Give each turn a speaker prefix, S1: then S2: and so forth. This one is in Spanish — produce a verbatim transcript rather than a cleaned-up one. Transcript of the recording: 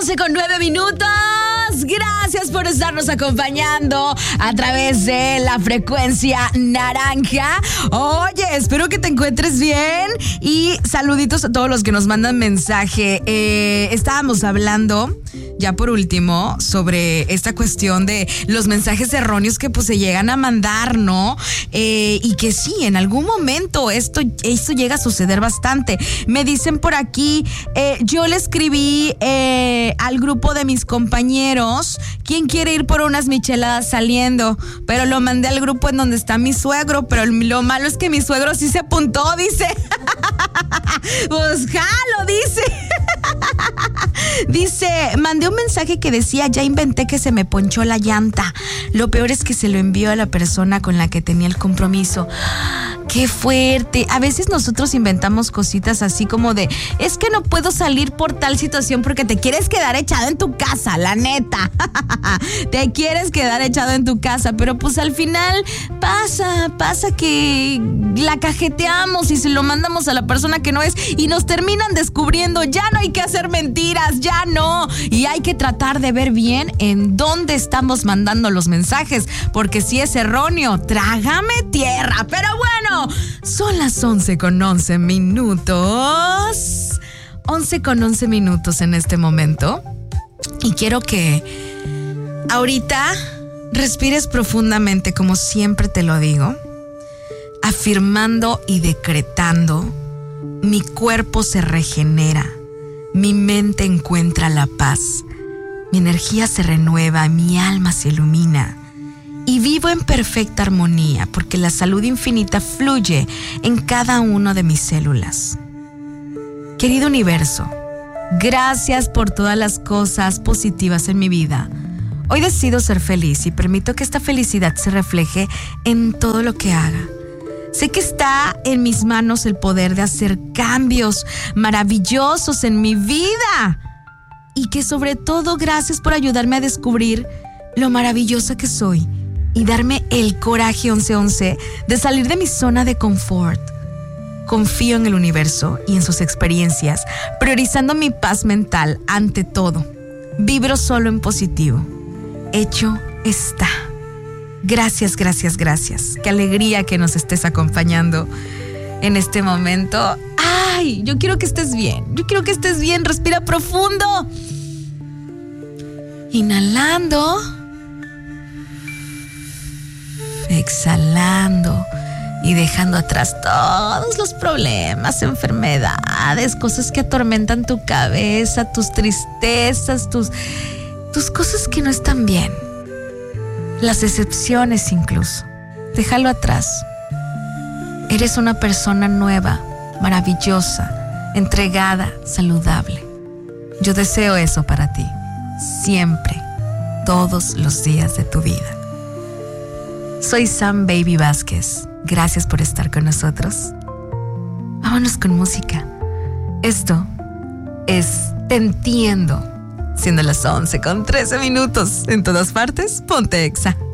S1: once con nueve minutos. Gracias por estarnos acompañando a través de la frecuencia naranja. Oye, espero que te encuentres bien y saluditos a todos los que nos mandan mensaje. Eh, estábamos hablando, ya por último, sobre esta cuestión de los mensajes erróneos que pues se llegan a mandar, ¿no? Eh, y que sí, en algún momento esto, esto llega a suceder bastante. Me dicen por aquí, eh, yo le escribí eh, al grupo de mis compañeros, ¿quién quiere ir por unas micheladas saliendo? Pero lo mandé al grupo en donde está mi suegro, pero lo malo es que mi suegro sí se apuntó, dice. Pues jalo, dice. Dice, mandé un mensaje que decía, ya inventé que se me ponchó la llanta. Lo peor es que se lo envió a la persona con la que tenía el compromiso. ¡Qué fuerte! A veces nosotros inventamos cositas así como de, es que no puedo salir por tal situación porque te quieres quedar echado en tu casa, la neta. Te quieres quedar echado en tu casa, pero pues al final pasa, pasa que la cajeteamos y se lo mandamos a la persona que no es y nos terminan descubriendo. Ya no hay que hacer mentiras, ya no. Y hay que tratar de ver bien en dónde estamos mandando los mensajes, porque si es erróneo, trágame tierra. Pero bueno, son las once con once minutos. once con once minutos en este momento. Y quiero que ahorita respires profundamente, como siempre te lo digo, afirmando y decretando: mi cuerpo se regenera, mi mente encuentra la paz, mi energía se renueva, mi alma se ilumina. Y vivo en perfecta armonía porque la salud infinita fluye en cada una de mis células. Querido universo, gracias por todas las cosas positivas en mi vida. Hoy decido ser feliz y permito que esta felicidad se refleje en todo lo que haga. Sé que está en mis manos el poder de hacer cambios maravillosos en mi vida. Y que sobre todo gracias por ayudarme a descubrir lo maravillosa que soy y darme el coraje once once de salir de mi zona de confort. Confío en el universo y en sus experiencias, priorizando mi paz mental ante todo. Vibro solo en positivo. Hecho está. Gracias, gracias, gracias. Qué alegría que nos estés acompañando en este momento. Ay, yo quiero que estés bien. Yo quiero que estés bien. Respira profundo. Inhalando. Exhalando y dejando atrás todos los problemas, enfermedades, cosas que atormentan tu cabeza, tus tristezas, tus, tus cosas que no están bien, las decepciones incluso. Déjalo atrás. Eres una persona nueva, maravillosa, entregada, saludable. Yo deseo eso para ti, siempre, todos los días de tu vida. Soy Sam Baby Vázquez. Gracias por estar con nosotros. Vámonos con música. Esto es Te Entiendo, siendo las once con trece minutos. En todas partes, ponte Exa.